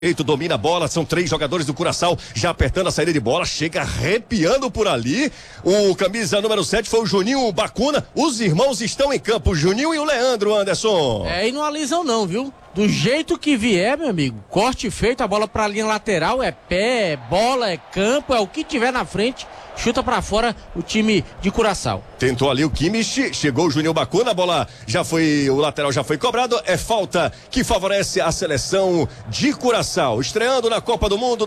Eito, domina a bola, são 3 jogadores do Curaçao já apertando a saída de bola, chega arrepiando por ali. O camisa número 7 foi o Juninho Bacuna. Os irmãos estão em campo, o Juninho e o Leandro, Anderson. E não alisam não, viu? Do jeito que vier, meu amigo, corte feito, a bola pra linha lateral, é pé, é bola, é campo, é o que tiver na frente, chuta pra fora o time de Curaçao. Tentou ali o Kimmich, chegou o Juninho Bacuna, a bola já foi, o lateral já foi cobrado, é falta que favorece a seleção de Curaçao, estreando na Copa do Mundo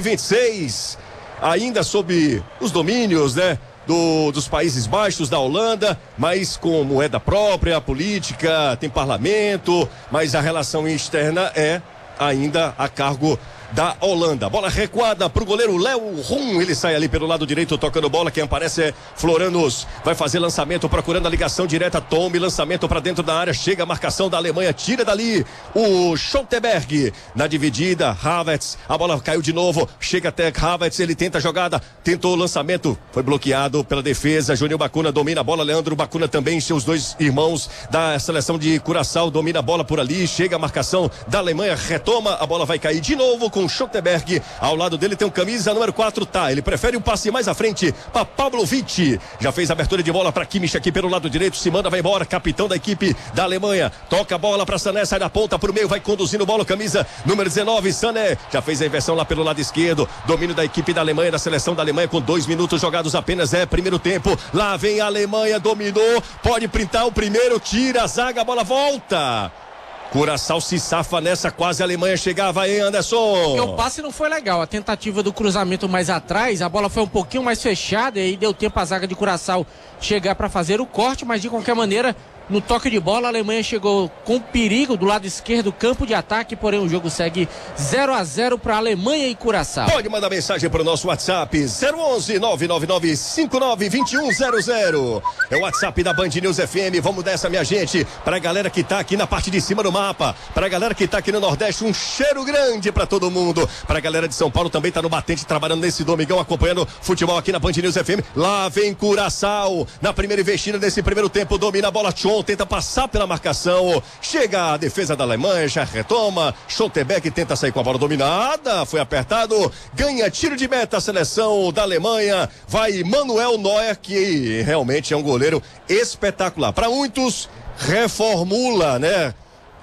2026, ainda sob os domínios, né? Dos Países Baixos, da Holanda, mas com moeda própria, política, tem parlamento, mas a relação externa é ainda a cargo da Holanda. Bola recuada pro goleiro Léo Rum, ele sai ali pelo lado direito tocando bola, quem aparece é Floranos, vai fazer lançamento procurando a ligação direta, tome lançamento para dentro da área, chega a marcação da Alemanha, tira dali o Schottenberg, na dividida, Havertz, a bola caiu de novo, chega até Havertz, ele tenta a jogada, tentou o lançamento, foi bloqueado pela defesa, Juninho Bacuna domina a bola, Leandro Bacuna também, seus dois irmãos da seleção de Curaçao, domina a bola por ali, chega a marcação da Alemanha, retoma, a bola vai cair de novo com Schottenberg, ao lado dele tem um camisa número 4, ele prefere um passe mais à frente para Pavlovic, já fez a abertura de bola para Kimmich aqui pelo lado direito, se manda, vai embora, capitão da equipe da Alemanha, toca a bola para Sané, sai da ponta pro meio, vai conduzindo bola, camisa número 19, Sané, já fez a inversão lá pelo lado esquerdo, domínio da equipe da Alemanha, da seleção da Alemanha com 2 minutos jogados apenas, primeiro tempo, lá vem a Alemanha, dominou, pode printar o primeiro, tira a zaga, a bola volta. Curaçao se safa nessa, quase a Alemanha chegava, hein, Anderson? Porque o passe não foi legal, a tentativa do cruzamento mais atrás, a bola foi um pouquinho mais fechada e aí deu tempo a zaga de Curaçao chegar para fazer o corte, mas de qualquer maneira, no toque de bola, a Alemanha chegou com perigo do lado esquerdo, campo de ataque, porém o jogo segue 0-0 para Alemanha e Curaçao. Pode mandar mensagem para o nosso WhatsApp 011-999-59-2100. É o WhatsApp da Band News FM. Vamos dessa, minha gente, para a galera que tá aqui na parte de cima do mapa, para a galera que tá aqui no Nordeste, um cheiro grande para todo mundo. Para a galera de São Paulo também tá no batente, trabalhando nesse domingão, acompanhando futebol aqui na Band News FM. Lá vem Curaçao na primeira investida desse primeiro tempo, domina a bola, tenta passar pela marcação, chega a defesa da Alemanha, já retoma, Schottenberg tenta sair com a bola dominada, foi apertado, ganha tiro de meta a seleção da Alemanha, vai Manuel Neuer, que realmente é um goleiro espetacular, para muitos reformula, né,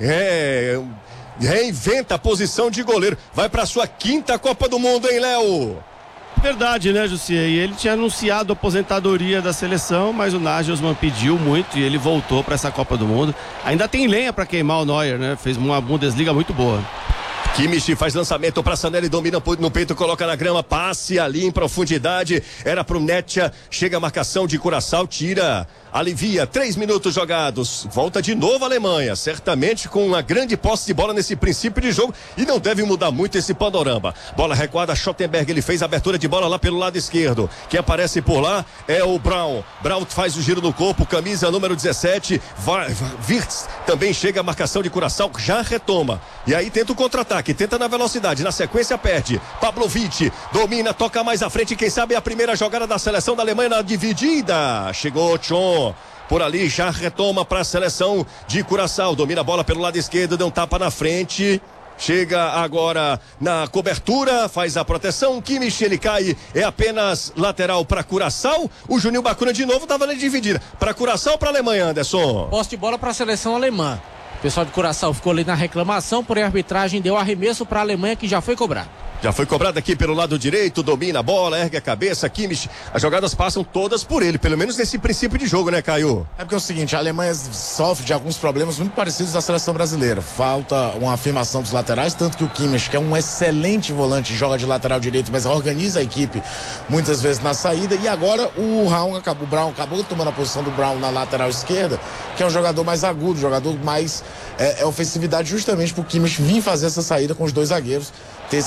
reinventa a posição de goleiro, vai para sua 5ª Copa do Mundo, hein, Léo? Verdade, né, Jussier? E ele tinha anunciado a aposentadoria da seleção, mas o Nagelsmann pediu muito e ele voltou para essa Copa do Mundo. Ainda tem lenha para queimar o Neuer, né? Fez uma Bundesliga muito boa. Kimmich faz lançamento para Sané, domina no peito, coloca na grama, passe ali em profundidade, era pro Netja, chega a marcação de Curaçao, tira, alivia, 3 minutos jogados, volta de novo a Alemanha, certamente com uma grande posse de bola nesse princípio de jogo e não deve mudar muito esse panorama. Bola recuada, Schottenberg, ele fez a abertura de bola lá pelo lado esquerdo, quem aparece por lá é o Brown faz o giro no corpo, camisa número 17, Wirtz também chega a marcação de Curaçao, já retoma, e aí tenta o contra-ataque, tenta na velocidade, na sequência perde, Pavlovic domina, toca mais à frente, quem sabe é a primeira jogada da seleção da Alemanha na dividida, chegou Chon, por ali já retoma para a seleção de Curaçao, domina a bola pelo lado esquerdo, deu um tapa na frente, chega agora na cobertura, faz a proteção, Kimmich, ele cai, é apenas lateral para Curaçao, o Juninho Bacuna de novo estava na dividida, para Curaçao ou para Alemanha, Anderson? Posse de bola para a seleção alemã. O pessoal de Curaçao ficou ali na reclamação, porém a arbitragem deu arremesso para a Alemanha, que já foi cobrar. Já foi cobrado aqui pelo lado direito, domina a bola, ergue a cabeça, Kimmich, as jogadas passam todas por ele, pelo menos nesse princípio de jogo, né, Caio? É porque é o seguinte, a Alemanha sofre de alguns problemas muito parecidos da seleção brasileira. Falta uma afirmação dos laterais, tanto que o Kimmich, que é um excelente volante, joga de lateral direito, mas organiza a equipe muitas vezes na saída, e agora o Brown acabou tomando a posição do Brown na lateral esquerda, que é um jogador mais agudo, jogador mais ofensividade, justamente pro Kimmich vir fazer essa saída com os dois zagueiros, ter esse poder de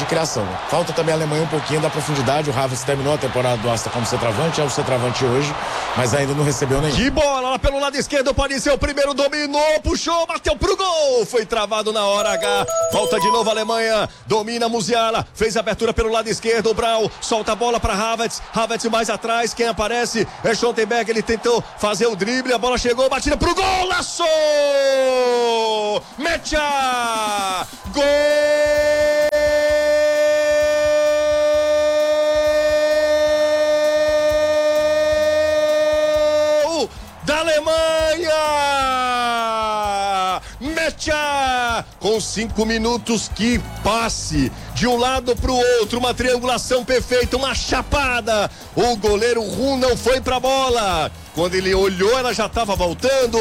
criação. Falta também a Alemanha um pouquinho da profundidade. O Havertz terminou a temporada do Aston como centroavante, é o centroavante hoje, mas ainda não recebeu nenhum. Que bola lá pelo lado esquerdo, pode ser o primeiro, dominou, puxou, bateu pro gol, foi travado na hora H. Volta de novo a Alemanha, domina Musiala, fez a abertura pelo lado esquerdo, o Brau solta a bola para Havertz mais atrás, quem aparece é Schlotterbeck, ele tentou fazer o drible, a bola chegou, batida pro gol, laçou! Mecha! Gol da Alemanha! Mecha! Com 5 minutos, que passe de um lado pro outro, uma triangulação perfeita, uma chapada. O goleiro Rum não foi pra bola. Quando ele olhou, ela já estava voltando.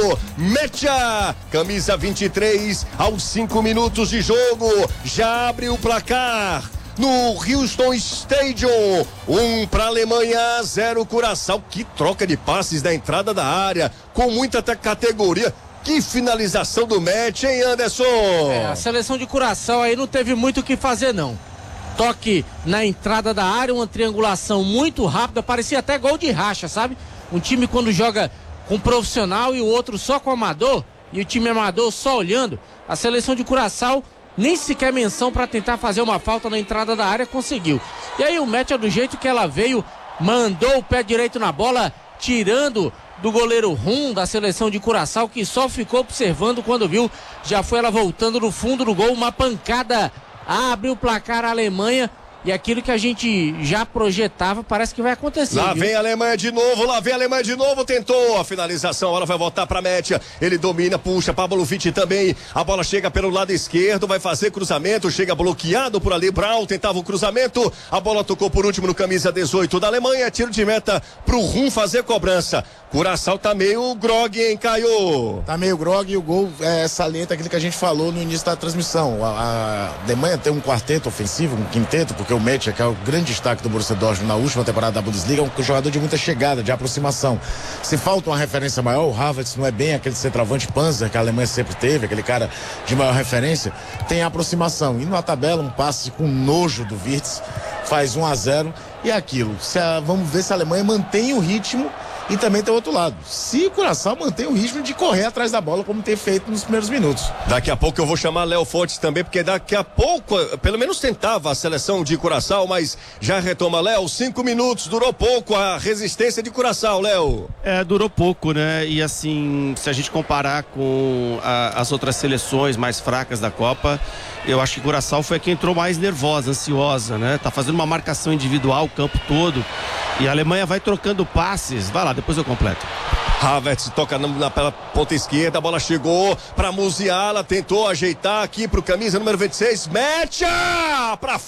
Mecha, camisa 23, aos 5 minutos de jogo, já abre o placar. No Houston Stadium, 1 para Alemanha, 0 Curaçao. Que troca de passes da entrada da área, com muita categoria. Que finalização do match, hein, Anderson? A seleção de Curaçao aí não teve muito o que fazer, não. Toque na entrada da área, uma triangulação muito rápida, parecia até gol de racha, sabe? Um time quando joga com profissional e o outro só com amador, e o time amador só olhando, a seleção de Curaçao nem sequer menção para tentar fazer uma falta na entrada da área conseguiu. E aí o Mecha, do jeito que ela veio, mandou o pé direito na bola, tirando do goleiro Rum da seleção de Curaçao, que só ficou observando quando viu, já foi ela voltando no fundo do gol, uma pancada, abre o placar a Alemanha. E aquilo que a gente já projetava parece que vai acontecer. Lá viu? vem a Alemanha de novo, tentou a finalização, ela vai voltar para Mecha, ele domina, puxa, Pavlovic também, a bola chega pelo lado esquerdo, vai fazer cruzamento, chega bloqueado por ali, Brau tentava o cruzamento, a bola tocou por último no camisa 18 da Alemanha, tiro de meta pro Rum fazer cobrança. Curaçao tá meio grog, hein, Caio? Tá meio grog e o gol salienta aquilo que a gente falou no início da transmissão. A Alemanha tem um quarteto ofensivo, um quinteto, porque o Mecha, que é o grande destaque do Borussia Dortmund na última temporada da Bundesliga, é um jogador de muita chegada, de aproximação. Se falta uma referência maior, o Havertz não é bem aquele centroavante Panzer que a Alemanha sempre teve, aquele cara de maior referência, tem aproximação. E na tabela, um passe com nojo do Wirtz, faz 1-0 e é aquilo. Vamos ver se a Alemanha mantém o ritmo. E também tem o outro lado. Se o Curaçao mantém o ritmo de correr atrás da bola, como tem feito nos primeiros minutos. Daqui a pouco eu vou chamar Léo Fontes também, porque daqui a pouco, pelo menos tentava a seleção de Curaçao, mas já retoma, Léo. 5 minutos, durou pouco a resistência de Curaçao, Léo. Durou pouco, né? E assim, se a gente comparar com as outras seleções mais fracas da Copa, eu acho que Curaçao foi a que entrou mais nervosa, ansiosa, né? Tá fazendo uma marcação individual o campo todo. E a Alemanha vai trocando passes. Vai lá, depois eu completo. Havertz toca pela ponta esquerda, a bola chegou para Musiala, tentou ajeitar aqui pro camisa número 26, Mecha para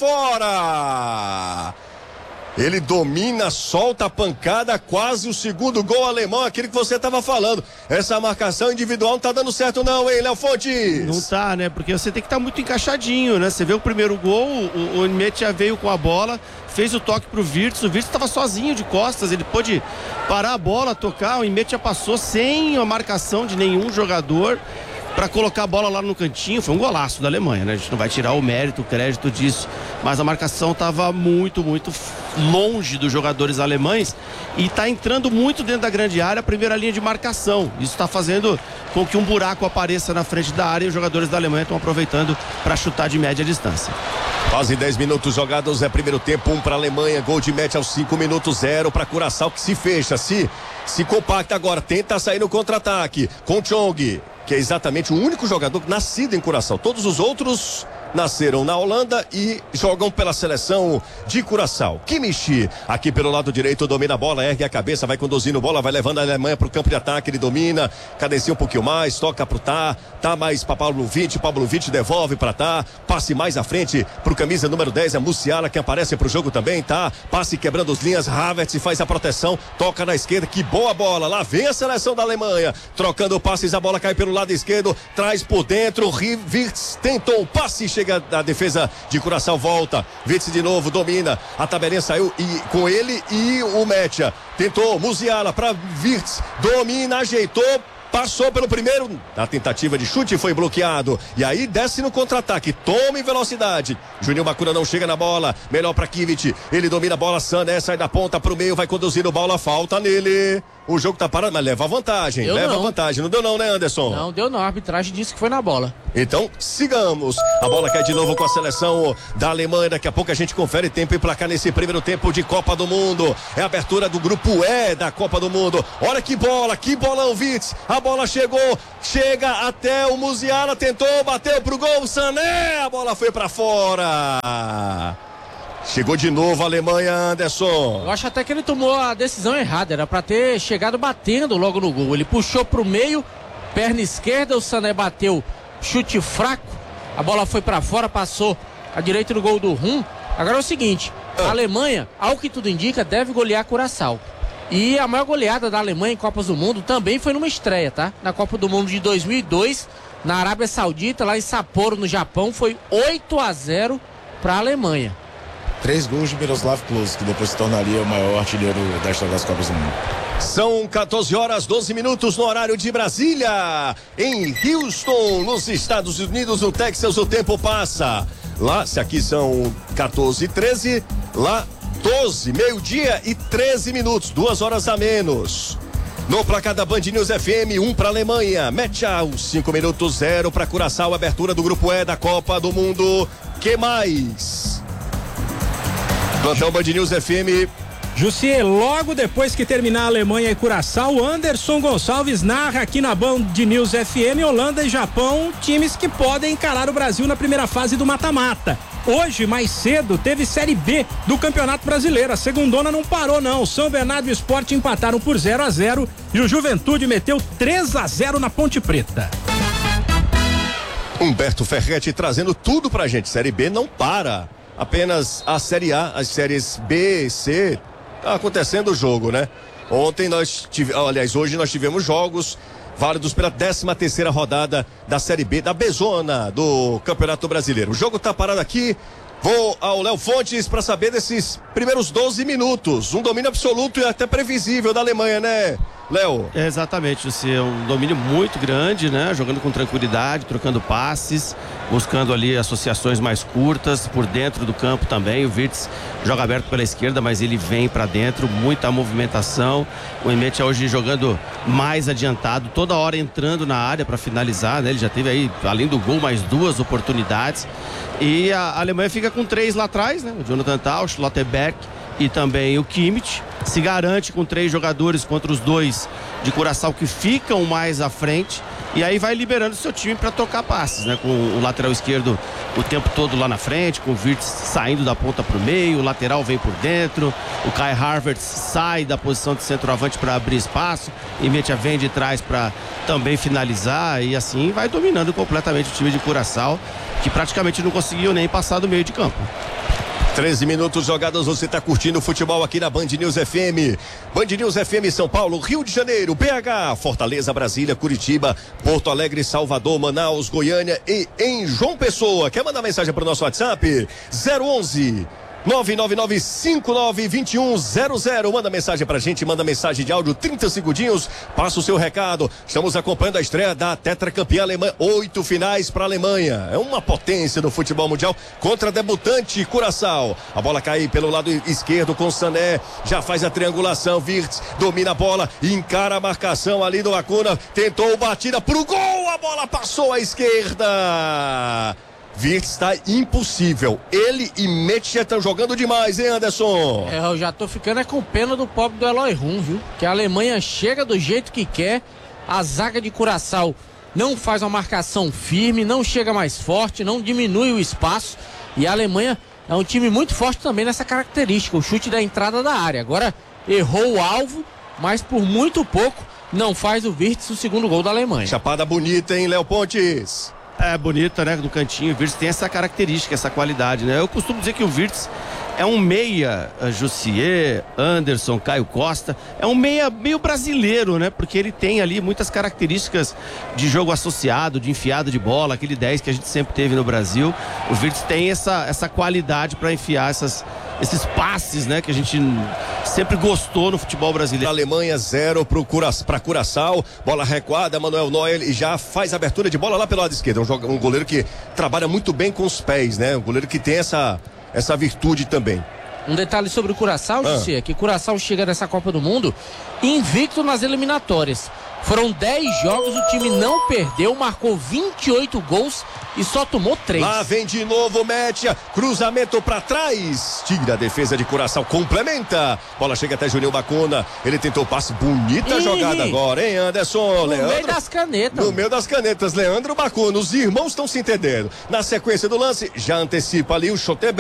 fora. Ele domina, solta a pancada, quase o segundo gol alemão, aquele que você estava falando. Essa marcação individual não tá dando certo não, hein, Léo Fontes? Não tá, né? Porque você tem que estar muito encaixadinho, né? Você vê o primeiro gol, o Mecha veio com a bola, fez o toque pro Wirtz, o Wirtz estava sozinho de costas, ele pôde parar a bola, tocar, o Mecha passou sem a marcação de nenhum jogador para colocar a bola lá no cantinho. Foi um golaço da Alemanha, né? A gente não vai tirar o mérito, o crédito disso, mas a marcação estava muito, muito longe dos jogadores alemães e está entrando muito dentro da grande área, a primeira linha de marcação. Isso está fazendo com que um buraco apareça na frente da área e os jogadores da Alemanha estão aproveitando para chutar de média distância. Quase 10 minutos jogados, primeiro tempo, 1 para a Alemanha, gol de Mecha aos 5 minutos, 0 para Curaçao, que se fecha, se compacta agora, tenta sair no contra-ataque com Chong, que é exatamente o único jogador nascido em Curaçao. Todos os outros nasceram na Holanda e jogam pela seleção de Curaçao. Kimmich, aqui pelo lado direito, domina a bola, ergue a cabeça, vai conduzindo bola, vai levando a Alemanha pro campo de ataque, ele domina, cadencia um pouquinho mais, toca pro Tá mais pra Pavlovic devolve pra Tá, passe mais à frente pro camisa número 10, é Musiala, que aparece pro jogo também, Tá, passe quebrando as linhas, Havertz faz a proteção, toca na esquerda, que boa bola, lá vem a seleção da Alemanha, trocando passes, a bola cai pelo lado esquerdo, traz por dentro, Wirtz tentou o passe, chega a defesa de Curaçao, volta, Wirtz de novo, domina, a tabelinha saiu e com ele e o Mecha, tentou, Musiala para Wirtz, domina, ajeitou, passou pelo primeiro, a tentativa de chute foi bloqueado, e aí desce no contra-ataque, toma em velocidade, Juninho Bacuna não chega na bola, melhor pra Kivic, ele domina a bola, Sané sai da ponta pro meio, vai conduzindo bola, falta nele, o jogo tá parado, mas leva vantagem, não deu não, né, Anderson? Não deu não, a arbitragem disse que foi na bola. Então, sigamos, a bola cai de novo com a seleção da Alemanha, daqui a pouco a gente confere tempo e placar nesse primeiro tempo de Copa do Mundo, é a abertura do grupo E da Copa do Mundo, olha que bolão, Witz, a bola chega até o Musiala, tentou, bateu pro gol, Sané, a bola foi pra fora. Chegou de novo a Alemanha, Anderson. Eu acho até que ele tomou a decisão errada, era pra ter chegado batendo logo no gol. Ele puxou pro meio, perna esquerda, o Sané bateu, chute fraco, a bola foi pra fora, passou à direita no gol do Rum. Agora é o seguinte, a Alemanha, ao que tudo indica, deve golear Curaçao. E a maior goleada da Alemanha em Copas do Mundo também foi numa estreia, tá? Na Copa do Mundo de 2002, na Arábia Saudita, lá em Sapporo, no Japão, foi 8-0 para a Alemanha. 3 gols de Miroslav Klose, que depois se tornaria o maior artilheiro da história das Copas do Mundo. São 14 horas 12 minutos no horário de Brasília. Em Houston, nos Estados Unidos, no Texas, o tempo passa. Lá, se aqui são 14h13, lá 12, meio-dia e 13 minutos, 2 horas a menos. No placar da Band News FM, 1 para Alemanha, Metchal, 5 minutos, 0 para Curaçao, abertura do grupo E da Copa do Mundo. Que mais? Plantão Band News FM. Jussier, logo depois que terminar a Alemanha e Curaçao, Anderson Gonçalves narra aqui na Band News FM, Holanda e Japão, times que podem encarar o Brasil na primeira fase do mata-mata. Hoje, mais cedo, teve Série B do Campeonato Brasileiro. A segundona não parou, não. São Bernardo e o Sport empataram por 0-0 e o Juventude meteu 3-0 na Ponte Preta. Humberto Ferretti trazendo tudo pra gente. Série B não para. Apenas a Série A, as séries B, C, tá acontecendo o jogo, né? Hoje nós tivemos jogos válidos pela 13ª rodada da Série B, da Bezona do Campeonato Brasileiro. O jogo tá parado aqui. Vou ao Léo Fontes para saber desses primeiros 12 minutos. Um domínio absoluto e até previsível da Alemanha, né, Léo? Exatamente, você é um domínio muito grande, né? Jogando com tranquilidade, trocando passes, buscando ali associações mais curtas por dentro do campo também. O Wirtz joga aberto pela esquerda, mas ele vem para dentro, muita movimentação. O Emmett hoje jogando mais adiantado, toda hora entrando na área para finalizar, né? Ele já teve aí, além do gol, mais 2 oportunidades. E a Alemanha fica com 3 lá atrás, né? O Jonathan Tah, o Schlotterbeck e também o Kimmich. Se garante com 3 jogadores contra os 2 de Curaçao que ficam mais à frente. E aí vai liberando seu time para tocar passes, né? Com o lateral esquerdo o tempo todo lá na frente, com o Wirtz saindo da ponta pro meio, o lateral vem por dentro, o Kai Havertz sai da posição de centroavante para abrir espaço, e Metia vem de trás para também finalizar, e assim vai dominando completamente o time de Curaçao, que praticamente não conseguiu nem passar do meio de campo. 13 minutos jogados, você está curtindo o futebol aqui na Band News FM. Band News FM São Paulo, Rio de Janeiro, BH, Fortaleza, Brasília, Curitiba, Porto Alegre, Salvador, Manaus, Goiânia e em João Pessoa. Quer mandar mensagem para o nosso WhatsApp? 011 999592100. Manda mensagem pra gente, manda mensagem de áudio, 30 segundinhos, passa o seu recado. Estamos acompanhando a estreia da tetracampeã alemã, 8 finais pra Alemanha. É uma potência do futebol mundial contra a debutante Curaçao. A bola cai pelo lado esquerdo com Sané, já faz a triangulação, Wirtz domina a bola, encara a marcação ali do Bacuna, tentou batida pro gol, a bola passou à esquerda. Wirtz está impossível. Ele e Metchia estão jogando demais, hein, Anderson? Eu já tô ficando com pena do pobre do Eloy Rum, viu? Que a Alemanha chega do jeito que quer, a zaga de Curaçao não faz uma marcação firme, não chega mais forte, não diminui o espaço, e a Alemanha é um time muito forte também nessa característica, o chute da entrada da área. Agora errou o alvo, mas por muito pouco não faz o Wirtz o segundo gol da Alemanha. Chapada bonita, hein, Léo Pontes? É bonita, né? Do cantinho. O Wirtz tem essa característica, essa qualidade, né? Eu costumo dizer que o Wirtz é um meia, Jussier, Anderson, Caio Costa, é um meia meio brasileiro, né? Porque ele tem ali muitas características de jogo associado, de enfiada de bola, aquele 10 que a gente sempre teve no Brasil. O Wirtz tem essa qualidade para enfiar esses passes, né? Que a gente sempre gostou no futebol A brasileiro. Alemanha 0 para Curaçao, bola recuada, Manuel Neuer e já faz abertura de bola lá pelo lado esquerdo. Um goleiro que trabalha muito bem com os pés, né? Um goleiro que tem essa virtude também. Um detalhe sobre o Curaçao, José, é que Curaçao chega nessa Copa do Mundo invicto nas eliminatórias. Foram 10 jogos, o time não perdeu, marcou 28 gols e só tomou 3. Lá vem de novo Métia, cruzamento pra trás, tira a defesa de Curaçao, complementa, bola chega até Juninho Bacuna, ele tentou passe, bonita jogada agora, hein, Anderson? No meio das canetas. No meio das canetas, Leandro Bacuna, os irmãos estão se entendendo. Na sequência do lance, já antecipa ali o Chotebé.